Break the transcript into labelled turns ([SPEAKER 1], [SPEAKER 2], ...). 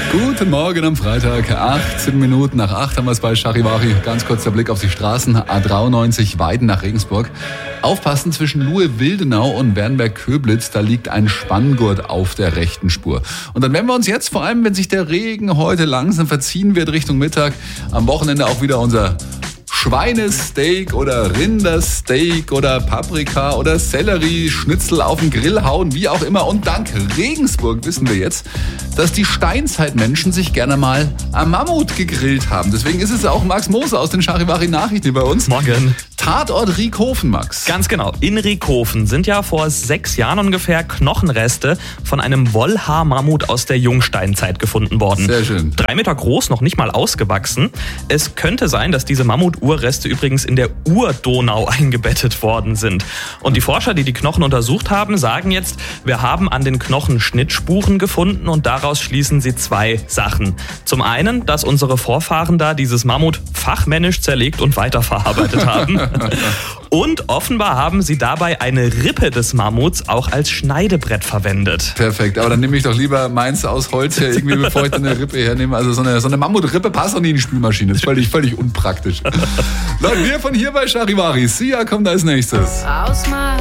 [SPEAKER 1] Guten Morgen am Freitag, 18 Minuten nach 8 haben wir es bei Charivari. Ganz kurz der Blick auf die Straßen, A93 Weiden nach Regensburg. Aufpassen, zwischen Luhe-Wildenau und Wernberg-Köblitz, da liegt ein Spanngurt auf der rechten Spur. Und dann werden wir uns jetzt, vor allem wenn sich der Regen heute langsam verziehen wird Richtung Mittag, am Wochenende auch wieder unser Schweinesteak oder Rindersteak oder Paprika oder Sellerie-Schnitzel auf den Grill hauen, wie auch immer. Und dank Regensburg wissen wir jetzt, dass die Steinzeitmenschen sich gerne mal am Mammut gegrillt haben. Deswegen ist es auch Max Moser aus den Charivari-Nachrichten bei uns.
[SPEAKER 2] Morgen.
[SPEAKER 1] Tatort Riekhofen, Max.
[SPEAKER 2] Ganz genau. In Riekhofen sind ja vor 6 Jahren ungefähr Knochenreste von einem Wollhaar-Mammut aus der Jungsteinzeit gefunden worden.
[SPEAKER 1] Sehr schön.
[SPEAKER 2] 3 Meter groß, noch nicht mal ausgewachsen. Es könnte sein, dass diese Mammut-Urreste übrigens in der Urdonau eingebettet worden sind. Und die Forscher, die die Knochen untersucht haben, sagen jetzt, wir haben an den Knochen Schnittspuren gefunden und daraus schließen sie 2 Sachen. Zum einen, dass unsere Vorfahren da dieses Mammut fachmännisch zerlegt und weiterverarbeitet haben. Und offenbar haben sie dabei eine Rippe des Mammuts auch als Schneidebrett verwendet.
[SPEAKER 1] Perfekt, aber dann nehme ich doch lieber meins aus Holz her, irgendwie, bevor ich dann eine Rippe hernehme. Also so eine Mammutrippe passt doch nie in die Spülmaschine. Das ist völlig unpraktisch. Leute, wir von hier bei Charivari. Sia kommt als nächstes.